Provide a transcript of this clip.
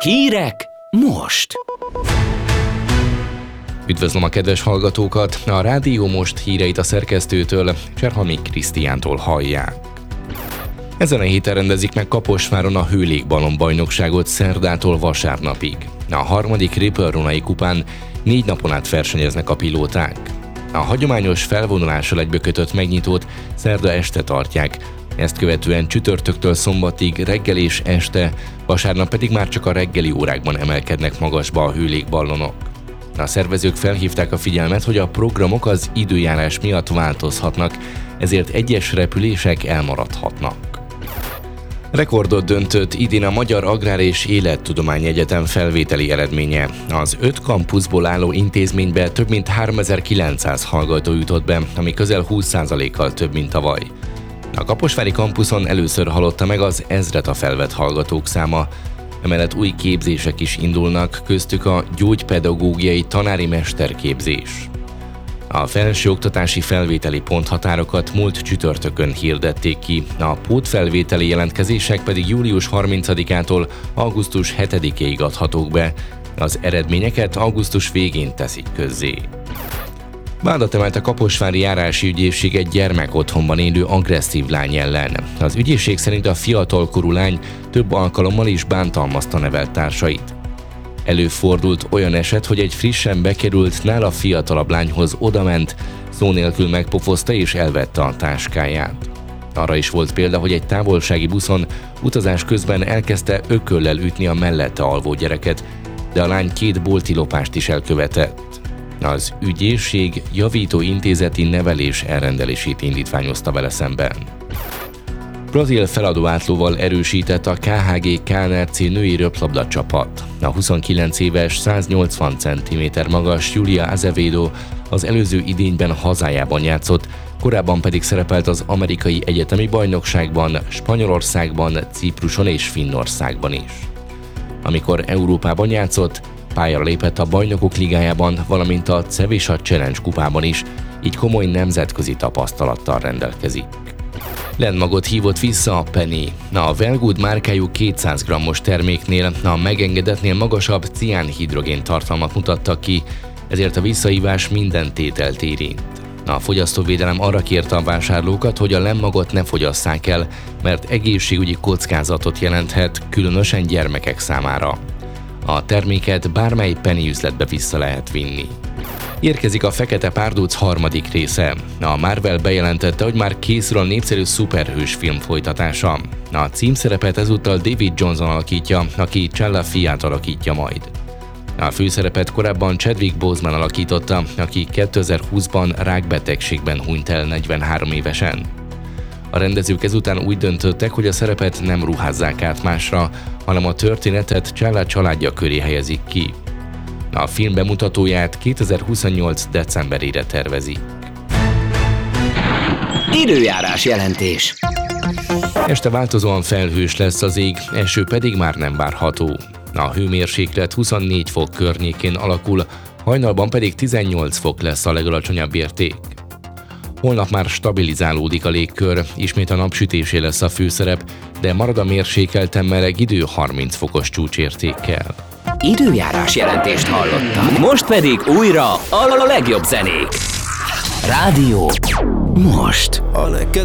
Hírek most! Üdvözlöm a kedves hallgatókat! A Rádió Most híreit a szerkesztőtől, Cserhalmi Krisztiántól hallják. Ezen a héten rendezik meg Kaposváron a hőlégballon bajnokságot szerdától vasárnapig. A harmadik Ripple-Runai kupán 4 napon át versenyeznek a pilóták. A hagyományos felvonulással egybekötött megnyitót szerda este tartják, ezt követően csütörtöktől szombatig reggel és este, vasárnap pedig már csak a reggeli órákban emelkednek magasba a hőlégballonok. A szervezők felhívták a figyelmet, hogy a programok az időjárás miatt változhatnak, ezért egyes repülések elmaradhatnak. Rekordot döntött idén a Magyar Agrár és Élettudományegyetem felvételi eredménye. Az 5 kampuszból álló intézménybe több mint 3900 hallgató jutott be, ami közel 20%-kal több, mint tavaly. A kaposvári kampuszon először halotta meg az 1000-et a felvett hallgatók száma. Emellett új képzések is indulnak, köztük a gyógypedagógiai tanári mesterképzés. A felsőoktatási felvételi ponthatárokat múlt csütörtökön hirdették ki, a pótfelvételi jelentkezések pedig július 30-ától augusztus 7-ig adhatók be, az eredményeket augusztus végén teszik közzé. Vádat emelt a kaposvári járási ügyészség egy gyermekotthonban élő agresszív lány ellen. Az ügyészség szerint a fiatalkorú lány több alkalommal is bántalmazta nevelt társait. Előfordult olyan eset, hogy egy frissen bekerült, nála fiatalabb lányhoz odament, szó nélkül megpofozta és elvette a táskáját. Arra is volt példa, hogy egy távolsági buszon utazás közben elkezdte ököllel ütni a mellette alvó gyereket, de a lány 2 bolti lopást is elkövetett. Az ügyészség javító intézeti nevelés elrendelését indítványozta vele szemben. Brazil feladóátlóval erősített a KHG-KNRC női röplabda csapat. A 29 éves, 180 cm magas Julia Azevedo az előző idényben hazájában játszott, korábban pedig szerepelt az amerikai egyetemi bajnokságban, Spanyolországban, Cipruson és Finnországban is. Amikor Európában játszott, pályára lépett a Bajnokok Ligájában, valamint a Cevicha Challenge kupában is, így komoly nemzetközi tapasztalattal rendelkezik. Landmagot hívott vissza a Penny. A Wellgood márkájú 200 g-os terméknél a megengedetnél magasabb ciánhidrogén tartalmat mutattak ki, ezért a visszahívás minden tételt érint. A fogyasztóvédelem arra kérte a vásárlókat, hogy a Landmagot ne fogyasszák el, mert egészségügyi kockázatot jelenthet, különösen gyermekek számára. A terméket bármely Penny üzletbe vissza lehet vinni. Érkezik a Fekete Párduc harmadik része. A Marvel bejelentette, hogy már készül a népszerű szuperhős film folytatása. A címszerepet ezúttal David Johnson alakítja, aki T'Challa fiát alakítja majd. A főszerepet korábban Chadwick Boseman alakította, aki 2020-ban rákbetegségben hunyt el 43 évesen. A rendezők ezután úgy döntöttek, hogy a szerepet nem ruházzák át másra, hanem a történetet T'Challa családja köré helyezik ki. A film bemutatóját 2028. decemberére tervezik. Időjárás jelentés. Este változóan felhős lesz az ég, eső pedig már nem várható. A hőmérséklet 24 fok környékén alakul, hajnalban pedig 18 fok lesz a legalacsonyabb érték. Holnap már stabilizálódik a légkör, ismét a napsütésé lesz a főszerep, de marad a mérsékelten meleg idő 30 fokos csúcsértékkel. Időjárás jelentést hallottak. Most pedig újra a legjobb zenék. Rádió Most. Ha neked